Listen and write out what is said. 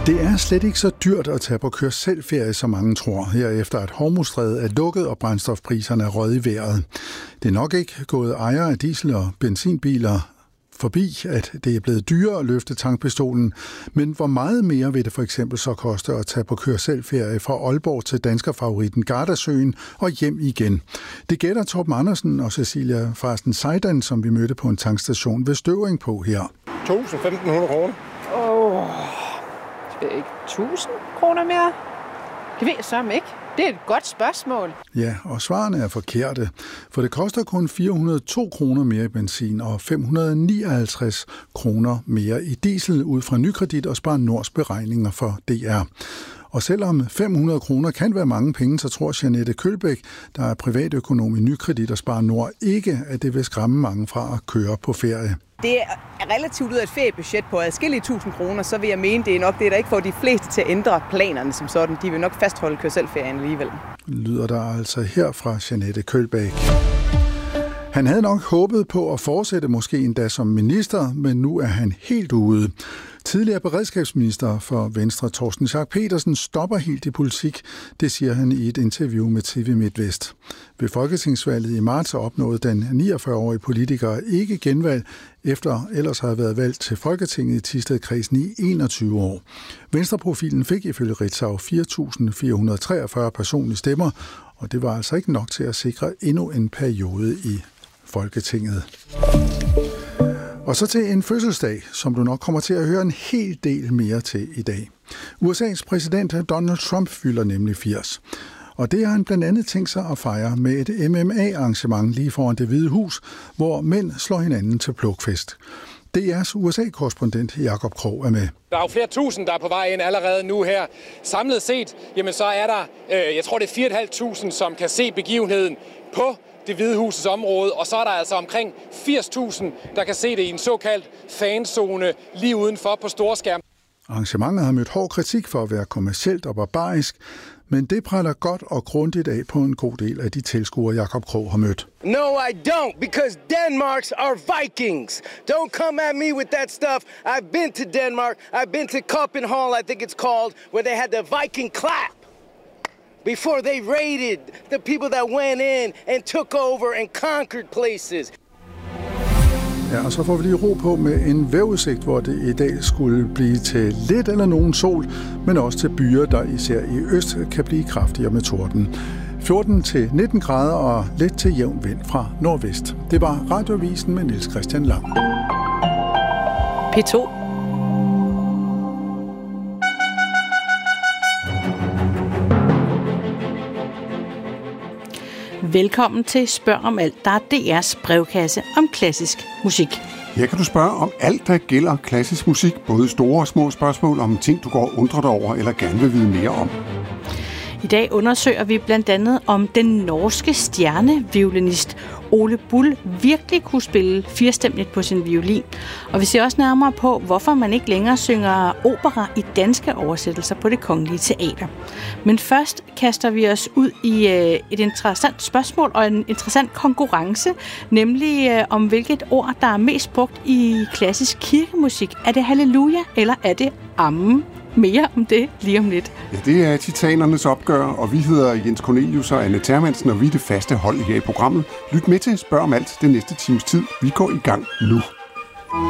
Det er slet ikke så dyrt at tage på kør-selv-ferie, som mange tror, herefter at Hormuzstrædet er lukket og brændstofpriserne er røget i vejret. Det er nok ikke gået ejere af diesel- og benzinbiler forbi, at det er blevet dyrere at løfte tankpistolen, men hvor meget mere vil det for eksempel så koste at tage på kør-selv-ferie fra Aalborg til danskerfavoritten Gardasøen og hjem igen? Det gætter Torben Andersen og Cecilia Farsten Seidan, som vi mødte på en tankstation ved Støvring på her. 1.500 kroner. Det er ikke 1.000 kroner mere? Det ved jeg sørme ikke. Det er et godt spørgsmål. Ja, og svarene er forkerte, for det koster kun 402 kroner mere i benzin og 559 kroner mere i diesel ud fra Nykredit og Spar Nords beregninger for DR. Og selvom 500 kroner kan være mange penge, så tror Jeanette Kølbæk, der er privatøkonom i Nykredit og Spar Nord, ikke, at det vil skræmme mange fra at køre på ferie. Det er relativt ud af et feriebudget på adskillige 1.000 kroner, så vil jeg mene, det er nok det, der ikke får de fleste til at ændre planerne som sådan. De vil nok fastholde kør-selv-ferien alligevel. Lyder der altså her fra Jeanette Kølbæk. Han havde nok håbet på at fortsætte måske endda som minister, men nu er han helt ude. Tidligere beredskabsminister for Venstre, Torsten Schack Petersen, stopper helt i politik. Det siger han i et interview med TV MidtVest. Ved folketingsvalget i marts opnåede den 49-årige politiker ikke genvalg, efter ellers havde været valgt til Folketinget i Thisted-kredsen i 21 år. Venstreprofilen fik ifølge Ritzau 4.443 personlige stemmer, og det var altså ikke nok til at sikre endnu en periode i Folketinget. Og så til en fødselsdag, som du nok kommer til at høre en hel del mere til i dag. USA's præsident Donald Trump fylder nemlig 80. Og det har han blandt andet tænkt sig at fejre med et MMA-arrangement lige foran Det Hvide Hus, hvor mænd slår hinanden til plukfest. DR's USA-korrespondent Jakob Krog er med. Der er jo flere tusind, der er på vej ind allerede nu her. Samlet set, jamen så er der, jeg tror det er 4.500, som kan se begivenheden på Det Hvide Husets område, og så er der altså omkring 80.000, der kan se det i en såkaldt fanzone lige udenfor på storskærm. Arrangementet har mødt hård kritik for at være kommercielt og barbarisk, men det præller godt og grundigt af på en god del af de tilskuere, Jakob Krog har mødt. No, I don't, because Denmarks are Vikings. Don't come at me with that stuff. I've been to Denmark. I've been to Copenhagen, I think it's called, where they had the Viking clap before they raided the people that went in and took over and conquered places. Ja, og så får vi lige ro på med en vejrudsigt, hvor det i dag skulle blive til lidt eller nogen sol, men også til byer, der især i øst kan blive kraftigere med torden. 14-19 grader og let til jævn vind fra nordvest. Det var Radioavisen med Niels Christian Lang. P2. Velkommen til Spørg om alt, der er DR's brevkasse om klassisk musik. Her kan du spørge om alt, der gælder klassisk musik, både store og små spørgsmål om ting, du går og undrer dig over eller gerne vil vide mere om. I dag undersøger vi blandt andet, om den norske stjerneviolinist Ole Bull virkelig kunne spille firstemmigt på sin violin. Og vi ser også nærmere på, hvorfor man ikke længere synger opera i danske oversættelser på Det Kongelige Teater. Men først kaster vi os ud i et interessant spørgsmål og en interessant konkurrence, nemlig om hvilket ord, der er mest brugt i klassisk kirkemusik. Er det halleluja, eller er det amen? Mere om det lige om lidt. Ja, det er titanernes opgør, og vi hedder Jens Cornelius og Anne Termansen, og vi er det faste hold her i programmet. Lyt med til Spørg om alt den næste times tid. Vi går i gang nu.